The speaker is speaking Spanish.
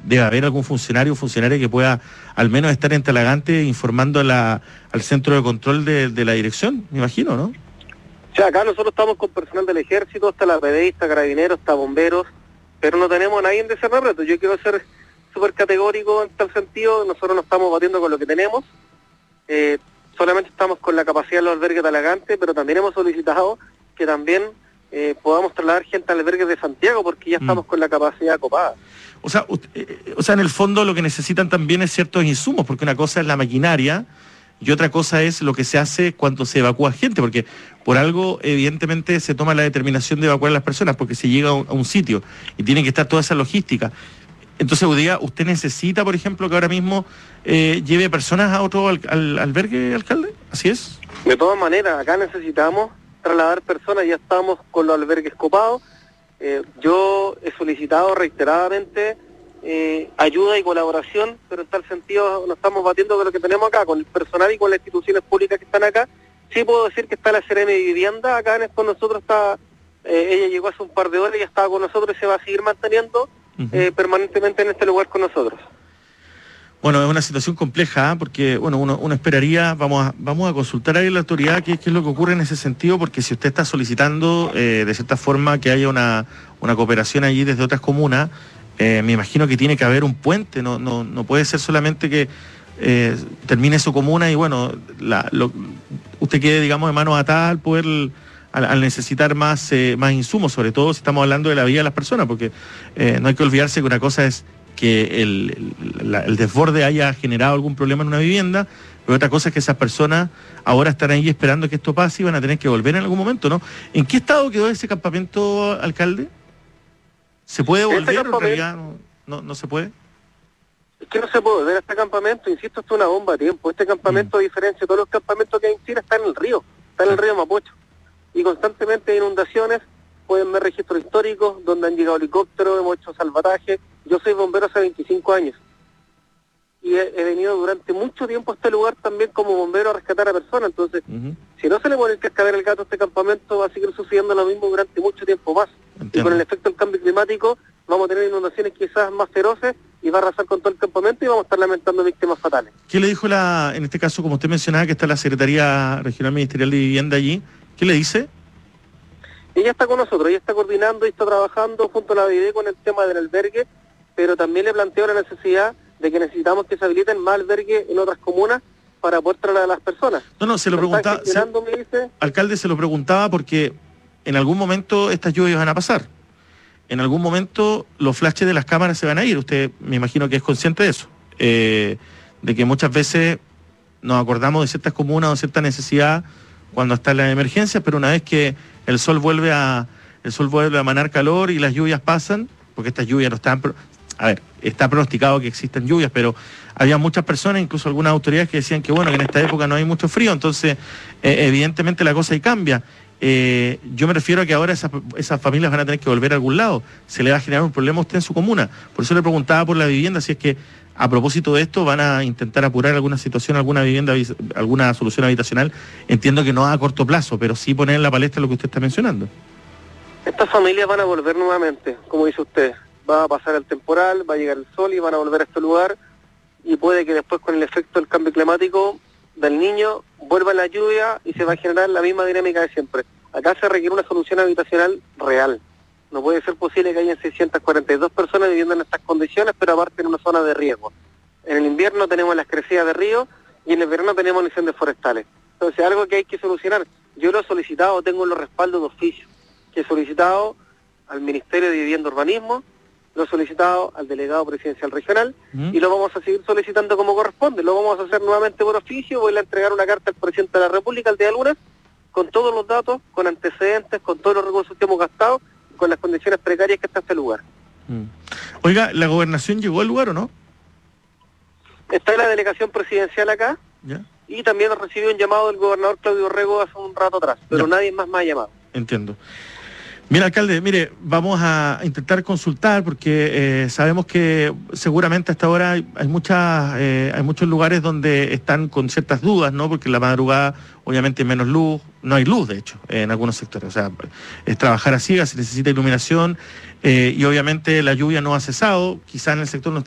debe haber algún funcionario o funcionaria que pueda al menos estar en Talagante informando al centro de control de la dirección, me imagino, ¿no? O sea, acá nosotros estamos con personal del ejército, está la PDI, está carabineros, está bomberos, pero no tenemos a nadie en ese reto. Yo quiero ser súper categórico en tal sentido, nosotros no estamos batiendo con lo que tenemos, solamente estamos con la capacidad de los albergues de Talagante, pero también hemos solicitado que también podamos trasladar gente al albergue de Santiago, porque ya estamos con la capacidad copada. O sea, en el fondo lo que necesitan también es ciertos insumos, porque una cosa es la maquinaria y otra cosa es lo que se hace cuando se evacúa gente, porque por algo evidentemente se toma la determinación de evacuar a las personas, porque se llega a un sitio y tiene que estar toda esa logística. Entonces, Udía, ¿usted necesita, por ejemplo, que ahora mismo lleve personas a otro albergue, alcalde? ¿Así es? De todas maneras, acá necesitamos trasladar personas, ya estamos con los albergues copados. Yo he solicitado reiteradamente ayuda y colaboración, pero en tal sentido no estamos batiendo con lo que tenemos acá, con el personal y con las instituciones públicas que están acá. Sí puedo decir que está la CRM de Vivienda acá con nosotros, ella llegó hace un par de horas y ya estaba con nosotros y se va a seguir manteniendo permanentemente en este lugar con nosotros. Bueno, es una situación compleja, porque bueno, uno esperaría, vamos a consultar ahí a la autoridad qué es lo que ocurre en ese sentido, porque si usted está solicitando de cierta forma que haya una cooperación allí desde otras comunas, me imagino que tiene que haber un puente, no puede ser solamente que termine su comuna y bueno, usted quede, digamos, de manos atadas al poder, al necesitar más insumos, sobre todo si estamos hablando de la vida de las personas, porque no hay que olvidarse que una cosa es que el desborde haya generado algún problema en una vivienda, pero otra cosa es que esas personas ahora están ahí esperando que esto pase y van a tener que volver en algún momento, ¿no? ¿En qué estado quedó ese campamento, alcalde? ¿Se puede volver o en realidad no se puede? Es que no se puede volver a este campamento, insisto, esto es una bomba de tiempo. Este campamento, a diferencia de todos los campamentos que hay en Chile, está en el río Mapocho. Y constantemente hay inundaciones, pueden ver registros históricos donde han llegado helicópteros, hemos hecho salvataje. Yo soy bombero hace 25 años y he venido durante mucho tiempo a este lugar también como bombero a rescatar a personas. Entonces, si no se le pone el cascabel al gato a este campamento, va a seguir sucediendo lo mismo durante mucho tiempo más. Entiendo. Y con el efecto del cambio climático vamos a tener inundaciones quizás más feroces y va a arrasar con todo el campamento y vamos a estar lamentando víctimas fatales. ¿Qué le dijo en este caso, como usted mencionaba, que está la Secretaría Regional Ministerial de Vivienda allí? ¿Qué le dice? Ella está con nosotros, ella está coordinando y está trabajando junto a la BID con el tema del albergue, pero también le planteo la necesidad de que necesitamos que se habiliten más albergues en otras comunas para poder trasladar a las personas. No, se lo preguntaba, alcalde, se lo preguntaba porque en algún momento estas lluvias van a pasar. En algún momento los flashes de las cámaras se van a ir. Usted me imagino que es consciente de eso. De que muchas veces nos acordamos de ciertas comunas o de cierta necesidad cuando está la emergencia, pero una vez que el sol vuelve a emanar calor y las lluvias pasan, porque estas lluvias no están... A ver, está pronosticado que existen lluvias, pero había muchas personas, incluso algunas autoridades, que decían que bueno, que en esta época no hay mucho frío, entonces evidentemente la cosa ahí cambia. Yo me refiero a que ahora esas familias van a tener que volver a algún lado, se le va a generar un problema a usted en su comuna. Por eso le preguntaba por la vivienda, si es que a propósito de esto van a intentar apurar alguna situación, alguna vivienda, alguna solución habitacional. Entiendo que no a corto plazo, pero sí poner en la palestra lo que usted está mencionando. Estas familias van a volver nuevamente, como dice usted. Va a pasar el temporal, va a llegar el sol y van a volver a este lugar, y puede que después con el efecto del cambio climático del Niño vuelva la lluvia y se va a generar la misma dinámica de siempre. Acá se requiere una solución habitacional real. No puede ser posible que hayan 642 personas viviendo en estas condiciones, pero aparte en una zona de riesgo. En el invierno tenemos las crecidas de ríos y en el verano tenemos incendios forestales. Entonces, algo que hay que solucionar. Yo lo he solicitado, tengo los respaldos de oficio, que he solicitado al Ministerio de Vivienda y Urbanismo, lo he solicitado al delegado presidencial regional y lo vamos a seguir solicitando como corresponde. Lo vamos a hacer nuevamente por oficio. Voy a entregar una carta al presidente de la República el día lunes con todos los datos, con antecedentes, con todos los recursos que hemos gastado, con las condiciones precarias que está este lugar. Oiga, ¿la gobernación llegó al lugar o no? Está la delegación presidencial acá. ¿Ya? Y también recibió un llamado del gobernador Claudio Rego hace un rato atrás, pero nadie más me ha llamado. Entiendo. Mira, alcalde, vamos a intentar consultar porque sabemos que seguramente hasta ahora hay muchos lugares donde están con ciertas dudas, ¿no? Porque en la madrugada obviamente hay menos luz, no hay luz de hecho en algunos sectores, o sea, es trabajar a ciegas, se necesita iluminación y obviamente la lluvia no ha cesado, quizás en el sector no